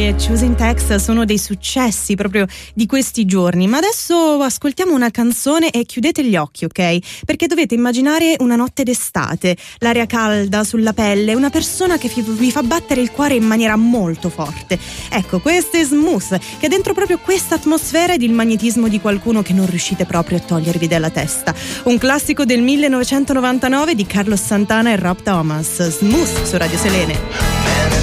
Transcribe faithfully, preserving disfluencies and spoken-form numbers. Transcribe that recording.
e Choosing Texas, uno dei successi proprio di questi giorni. Ma adesso ascoltiamo una canzone e chiudete gli occhi, ok? Perché dovete immaginare una notte d'estate, l'aria calda sulla pelle, una persona che vi fa battere il cuore in maniera molto forte. Ecco, questo è Smooth, che ha dentro proprio questa atmosfera ed il magnetismo di qualcuno che non riuscite proprio a togliervi dalla testa. Un classico del millenovecentonovantanove di Carlos Santana e Rob Thomas. Smooth su Radio Selene.